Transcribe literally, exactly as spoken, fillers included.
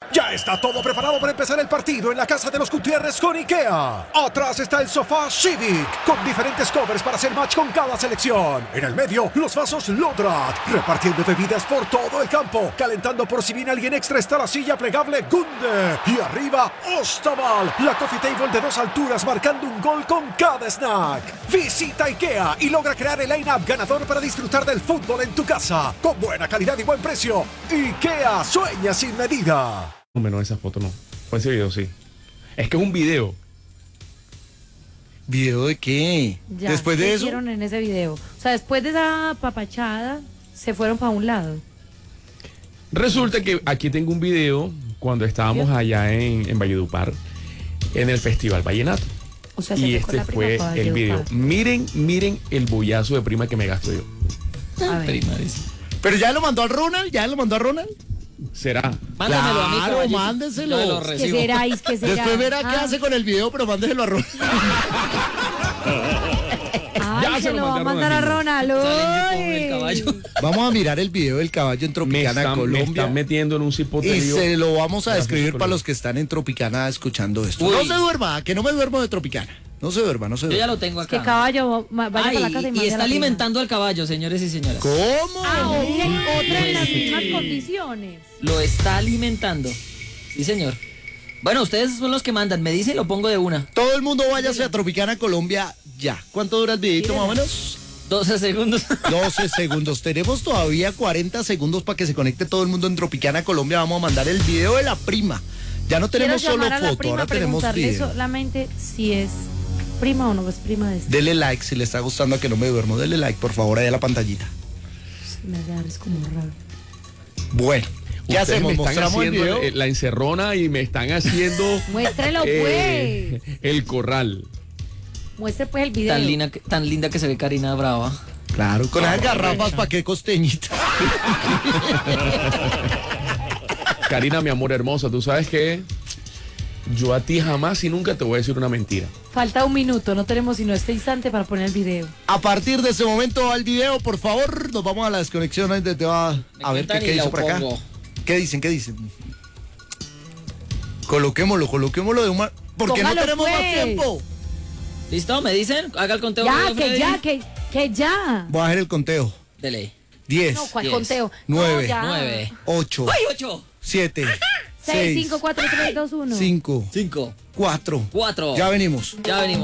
Ya está todo preparado para empezar el partido en la casa de los Gutiérrez con IKEA. Atrás está el sofá Civic, con diferentes covers para hacer match con cada selección. En el medio, los vasos Lodrat, repartiendo bebidas por todo el campo. Calentando por si viene alguien extra está la silla plegable Gunde. Y arriba, Ostaval, la coffee table de dos alturas marcando un gol con cada snack. Visita IKEA y logra crear el line-up ganador para disfrutar del fútbol en tu casa. Con buena calidad y buen precio. IKEA, sueña sin medida. Hombre, no, esa foto no. O ese video sí. Es que es un video. ¿Video de qué? Ya, Después ¿qué de eso. hicieron en ese video? O sea, después de esa papachada, se fueron para un lado. Resulta que aquí tengo un video cuando estábamos ¿Qué? allá en, en Valledupar, en el Festival Vallenato. O sea, se Y fue con este la prima fue para el video. Valledupar. Miren, miren el bullazo de prima que me gasto yo. A ver. Prima, dice. Pero ya lo mandó a Ronald, ya lo mandó a Ronald. ¿Será? Mándamelo a mí, Claro, caballito. mándeselo. Yo lo ¿Qué recibo. será? ¿Y qué será? Después verá qué Ah. hace con el video, pero mándeselo a Ronald. Ay, Ya se, se lo lo va a mandaron mandar a a Ronald. Sale en YouTube Uy. el caballo. Vamos a mirar el video del caballo en Me Tropicana, están, me Colombia. están metiendo en un Y cipoterío. se lo vamos a Gracias, describir para Colombia. los que están en Tropicana escuchando esto. Uy. No se duerma, que no me duermo de Tropicana. No se duerma, no se Yo ya duerma. lo tengo acá. Que caballo vaya Ay, para la casa y, y mande a está la prima. alimentando al caballo, señores y señoras. ¿Cómo? Ah, otra, otra en las mismas condiciones. Lo está alimentando. Sí, señor. Bueno, ustedes son los que mandan. Me dicen y lo pongo de una. Todo el mundo váyase a Tropicana, Colombia, ya. ¿Cuánto dura el videito más o menos? doce segundos. doce segundos. Tenemos todavía cuarenta segundos para que se conecte todo el mundo en Tropicana, Colombia. Vamos a mandar el video de la prima. Ya no tenemos Quiero solo llamar a la foto, prima ahora a tenemos preguntarle video. solamente si es prima o no es prima de este. Dele like si le está gustando a que no me duermo. Dele like, por favor, ahí a la pantallita. Me hace dar, es como raro. Bueno, ¿qué Ustedes hacemos? me están ¿Mostramos el haciendo video? eh, la encerrona y me están haciendo Muéstrelo, eh, pues. el corral. Muestre, pues, el video. Tan linda, que- tan linda que se ve Karina Brava. Claro, con esas garrafas, ¿para qué costeñita? Karina, mi amor hermosa, tú sabes que yo a ti jamás y nunca te voy a decir una mentira. Falta un minuto, no tenemos sino este instante para poner el video. A partir de ese momento al video, por favor, nos vamos a la desconexión. Ahí te te va Me a ver qué, cuentan qué y la dice por acá. pongo. ¿Qué dicen? ¿Qué dicen? Coloquémoslo, coloquémoslo de una... Porque no Póngalo, tenemos más pues. tiempo. ¿Listo? ¿Me dicen? Haga el conteo. Ya, video, que Freddy. ya, que, que ya. Voy a hacer el conteo. Dele. diez, No, ¿cuál diez, conteo? nueve, No, ya. Nueve. ocho, ¡Ay, ocho! siete, seis, cinco, cuatro, tres, dos, uno. cinco, Cinco. cuatro. Cuatro. Ya venimos. Ya venimos.